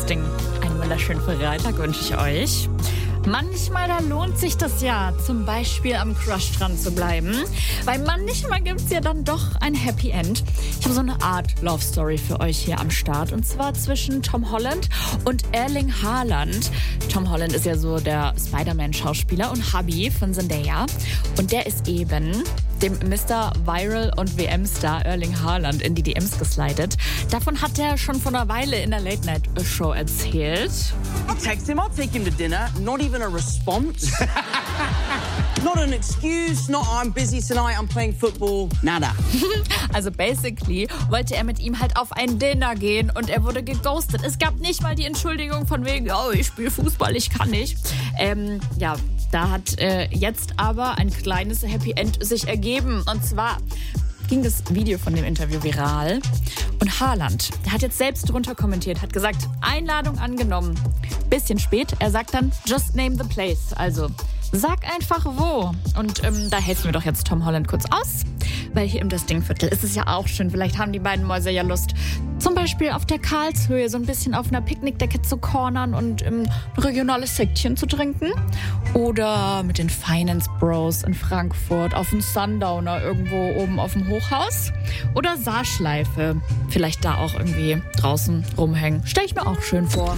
Ding. Einen wunderschönen Freitag wünsche ich euch. Manchmal, da lohnt sich das ja, zum Beispiel am Crush dran zu bleiben. Weil manchmal gibt es ja dann doch ein Happy End. Ich habe so eine Art Love Story für euch hier am Start. Und zwar zwischen Tom Holland und Erling Haaland. Tom Holland ist ja so der Spider-Man-Schauspieler und Hubby von Zendaya. Und der ist eben dem Mr. Viral und WM-Star Erling Haaland in die DMs geslidet. Davon hat er schon vor einer Weile in der Late-Night-Show erzählt. I'll text him, I'll take him to dinner. Not even a response. Not an excuse, not I'm busy tonight, I'm playing football. Nada. Also basically wollte er mit ihm halt auf ein Dinner gehen und er wurde geghostet. Es gab nicht mal die Entschuldigung von wegen, oh, ich spiele Fußball, ich kann nicht. Da hat jetzt aber ein kleines Happy End sich ergeben. Und zwar ging das Video von dem Interview viral. Und Haaland, der hat jetzt selbst drunter kommentiert, hat gesagt, Einladung angenommen. Bisschen spät, er sagt dann, just name the place. Also, sag einfach wo. Und da helfen wir doch jetzt Tom Holland kurz aus. Weil hier im Das Ding-Viertel ist es ja auch schön. Vielleicht haben die beiden Mäuse ja Lust, zum Beispiel auf der Karlshöhe so ein bisschen auf einer Picknickdecke zu cornern und ein regionales Sektchen zu trinken. Oder mit den Finance Bros in Frankfurt auf dem Sundowner irgendwo oben auf dem Hochhaus. Oder Saarschleife. Vielleicht da auch irgendwie draußen rumhängen. Stell ich mir auch schön vor.